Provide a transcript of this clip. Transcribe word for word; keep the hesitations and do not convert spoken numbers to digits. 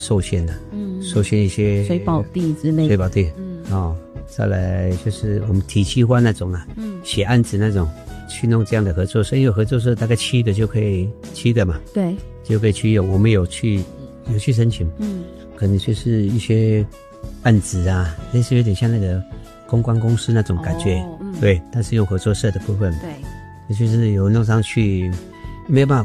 受限的，嗯，受限一些水保地之类的， 水保地，嗯，哦，再来就是我们体系化那种啊，嗯，写案子那种，去弄这样的合作社，因为合作社大概七个就可以，七个嘛， 对， 就可以去用，我们有去有去申请，嗯，可能就是一些案子啊，类似有点像那个公关公司那种感觉，哦嗯、对，但是用合作社的部分，对，就是有弄上去，没有办法。